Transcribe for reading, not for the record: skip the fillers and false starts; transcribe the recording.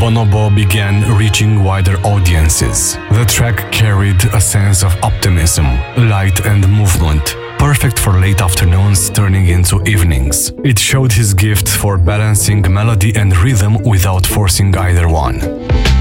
Bonobo began reaching wider audiences. The track carried a sense of optimism, light and movement, perfect for late afternoons turning into evenings. It showed his gift for balancing melody and rhythm without forcing either one.